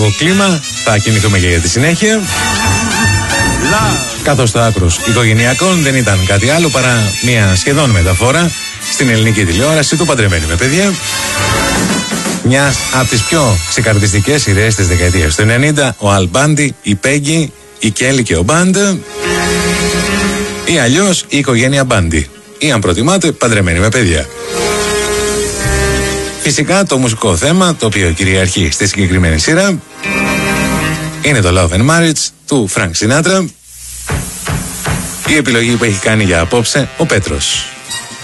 κλίμα, θα κινηθούμε και για τη συνέχεια. Καθώς το άκρος οικογενειακών δεν ήταν κάτι άλλο παρά μια σχεδόν μεταφορά στην ελληνική τηλεόραση του Παντρεμένοι με παιδιά. Μια από τις πιο ξεκαρδιστικές σειρές της δεκαετίας του 90, ο Αλ Μπάντι, η Πέγγι, η Κέλη και ο Μπάντ, ή αλλιώς η οικογένεια Μπάντι, ή αν προτιμάτε Παντρεμένοι με παιδιά. Φυσικά το μουσικό θέμα, το οποίο κυριαρχεί στη συγκεκριμένη σειρά, είναι το Love and Marriage του Frank Sinatra, η επιλογή που έχει κάνει για απόψε ο Πέτρος.